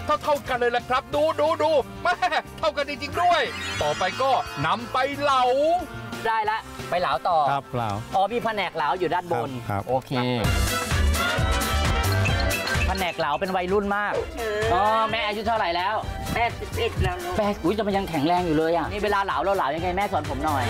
เท่ากันเลยแหละครับดูแม่เท่ากันจริงๆด้วยต่อไปก็นำไปเหลาได้ละไปเหลาต่อครับเหลามีแผนกเหลาอยู่ด้านบนโอเคแผนกเหลาเป็นวัยรุ่นมากแม่อายุเท่าไหร่แล้ว 81แล้วอุ้ยจะมันยังแข็งแรงอยู่เลยอ่ะนี่เวลาเหลาเราเหลายังไงแม่สอนผมหน่อย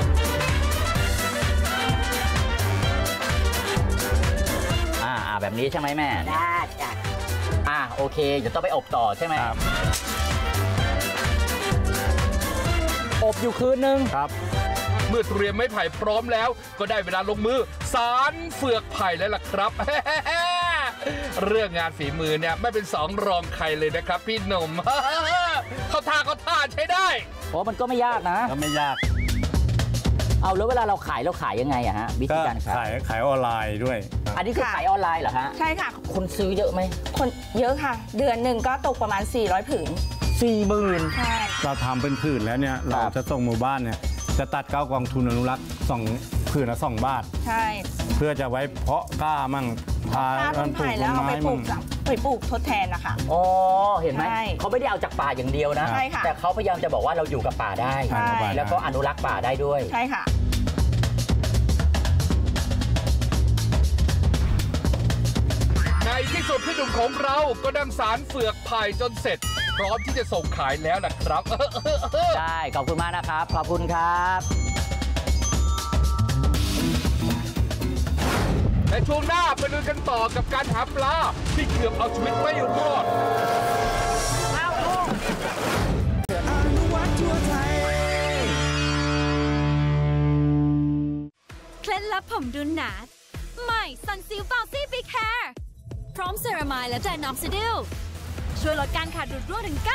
แบบนี้ใช่ไหมแม่ได้จ้ะโอเคเดี๋ยวต้องไปอบต่อใช่ไหมครับอบอยู่คืนนึงครับเมื่อเตรียมไม้ไผ่พร้อมแล้วก็ได้เวลาลงมือสารเฟือกไผ่แล้วล่ะครับ เรื่องงานฝีมือเนี่ยไม่เป็นสองรองใครเลยนะครับพี่หนุ่ม เขาท่าใช้ได้มันก็ไม่ยากนะก็ไม่ยากแล้วเวลาเราขายยังไงอะฮะวิธีการขายออนไลน์ด้วยอันนี้คือขายออนไลน์เหรอฮะใช่ค่ะคนซื้อเยอะไหมคนเยอะค่ะเดือนหนึ่งก็ตกประมาณ400 ผืน 40,000 ใช่เราทำเป็นผืนแล้วเนี่ยเราจะส่งหมู่บ้านเนี่ยจะตัด9กองทุนอนุรักษ์2ผืนละ2 บาทใช่เพื่อจะไว้เพาะกล้ามั่งพาต้นไผ่แล้วเอาไปปลูกทดแทนนะคะเห็นไหมเขาไม่ได้เอาจากป่าอย่างเดียวนะแต่เขาพยายามจะบอกว่าเราอยู่กับป่าได้แล้วก็อนุรักษ์ป่าได้ด้วยใช่ค่ะในที่สุดพี่หนุ่มของเราก็นำสารเฟือกไผ่จนเสร็จพร้อมที่จะส่งขายแล้วนะครับได้ขอบคุณมากนะครับขอบคุณครับในช่วงหน้าไปดูกันต่อกับการหาปลาที่เกือบเอาชีวิตไม่รอดเคล็ดลับผมดุนหนาใหม่ซันซิลฟาวซี่บีแคร์พร้อมเซรามายและไดนอมซิดิลช่วยลดการขาดรุ่ร่วงถึง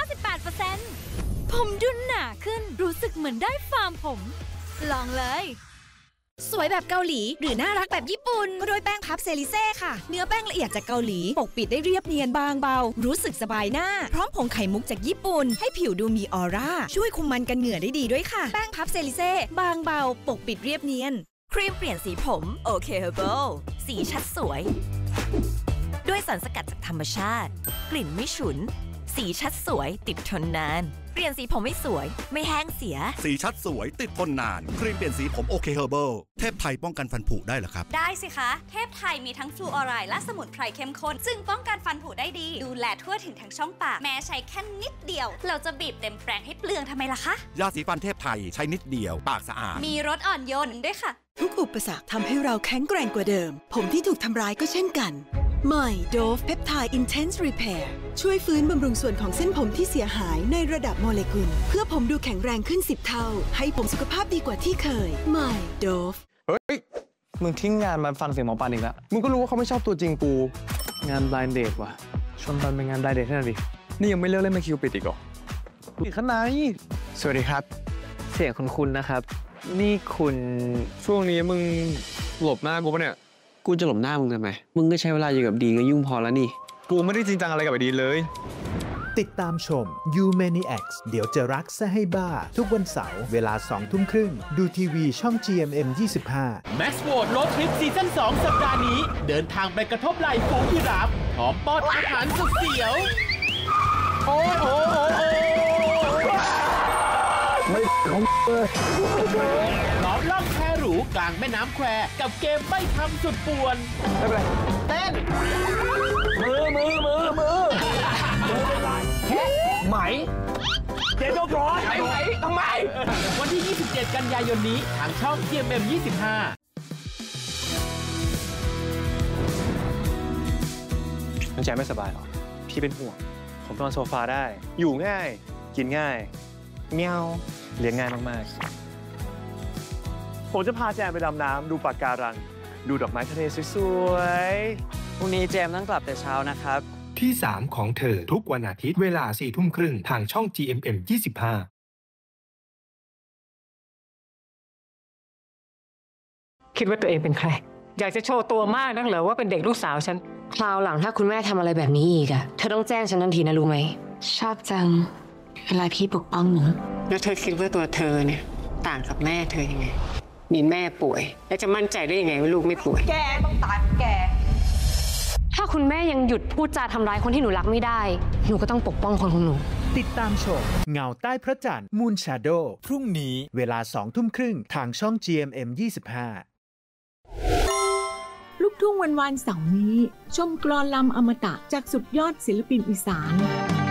98% ผมดุนหนาขึ้นรู้สึกเหมือนได้ฟาร์มผมลองเลยสวยแบบเกาหลีหรือน่ารักแบบญี่ปุ่นก็ด้วยแป้งพับเซริเซ่ค่ะเนื้อแป้งละเอียดจากเกาหลีปกปิดได้เรียบเนียนบางเบารู้สึกสบายหน้าพร้อมผงไข่มุกจากญี่ปุ่นให้ผิวดูมีออร่าช่วยคุมมันกันเหงื่อได้ดีด้วยค่ะแป้งพับเซริเซ่บางเบาปกปิดเรียบเนียนครีมเปลี่ยนสีผมโอเคเฮอร์เบิลสีชัดสวยด้วยสารสกัดจากธรรมชาติกลิ่นไม่ฉุนสีชัดสวยติดทนนานเปลี่ยนสีผมไม่สวยไม่แห้งเสียสีชัดสวยติดทนนานครีมเปลี่ยนสีผมโอเคเฮอร์เบิลเทพไทยป้องกันฟันผุได้เหรอครับได้สิคะเทพไทยมีทั้งฟลูออไรด์และสมุนไพรเข้มข้นซึ่งป้องกันฟันผุได้ดีดูแลทั่วถึงทั้งช่องปากแม้ใช้แค่นิดเดียวเราจะบีบเต็มแปรงให้เปลืองทำไมล่ะคะยาสีฟันเทพไทยใช้นิดเดียวปากสะอาดมีรสอ่อนโยนด้วยค่ะทุกอุปสรรคทำให้เราแข็งแกร่งกว่าเดิมผมที่ถูกทำร้ายก็เช่นกันใหม่โดฟเพปไทด์อินเทนส์รีเพร์ช่วยฟื้นบำรุงส่วนของเส้นผมที่เสียหายในระดับโมเลกุลเพื่อผมดูแข็งแรงขึ้น10 เท่าให้ผมสุขภาพดีกว่าที่เคยใหม่โดฟเฮ้ยมึงทิ้งงานมาฟังเสียงหมอปานอีกแล้วมึงก็รู้ว่าเขาไม่ชอบตัวจริงกูงานบลายเดทว่ะชวนตอนเป็นงานบลายเดทให้หน่อยดินี่ยังไม่เลิกเล่นมาคิวปิดอีกเหรออีกข้างในสวัสดีครับเสียงคุณนะครับนี่คุณช่วงนี้มึงหลบหน้ากูปะเนี่ยกูจะหลบหน้ามึงทำไมมึงก็ใช้เวลาอยู่กับดีก็ยุ่งพอแล้วนี่กูไม่ได้จริงจังอะไรกับไอ้ดีเลยติดตามชม You Maniacs เดี๋ยวจะรักซะให้บ้าทุกวันเสาร์เวลา 20:30 ดูทีวีช่อง GMM 25 Max World Road Trip ซีซั่น 2 สัปดาห์นี้เดินทางไปกระทบไหล่ฝูงยีราฟพร้อมป้อนอาหารสุดเสียวโอ้ไม่ของเลยล้อมล่องแพหรูกลางแม่น้ำแควกับเกมไม่ทำสุดป่วนไม่เป็นไรเต้นมือไหมเจ๊โดนร้อนไหมทำไมวันที่ 27 กันยายนนี้ทางช่อง GMM 25 น้องแจไม่สบายหรอพี่เป็นห่วงผมนอนโซฟาได้อยู่ง่ายกินง่ายเมียวเลี้ยงง่ายมากๆผมจะพาแจมไปดำน้ำดูปะการังดูดอกไม้ทะเลสวยๆพรุ่งนี้แจมต้องกลับแต่เช้านะครับที่ 3 ของเธอทุกวันอาทิตย์เวลา 4:30 ทางช่อง GMM 25 คิดว่าตัวเองเป็นใครอยากจะโชว์ตัวมากนักเหรอว่าเป็นเด็กลูกสาวฉันคราวหลังถ้าคุณแม่ทำอะไรแบบนี้อีกอะเธอต้องแจ้งฉันทันทีนะรู้ไหมชอบจังเวลาพี่ปกป้องหนูแล้วเธอคิดว่าตัวเธอเนี่ยต่างกับแม่เธอยังไงมีแม่ป่วยแล้วจะมั่นใจได้ยังไงว่าลูกไม่ป่วยแกต้องตายแกถ้าคุณแม่ยังหยุดพูดจาทำร้ายคนที่หนูรักไม่ได้หนูก็ต้องปกป้องคนของหนูติดตามชมเงาใต้พระจันทร์ Moon Shadow พรุ่งนี้เวลา 20:30 น.ทางช่อง GMM 25 ลูกทุ่งวันเสาร์นี้ชมกลอนลำอมตะจากสุดยอดศิลปินอีสาน